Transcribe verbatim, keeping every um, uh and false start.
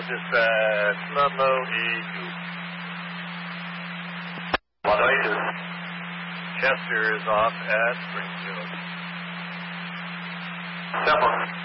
Dispatch, Ludlow E two. Ludlow E two. Chester is off at Springfield. Step one.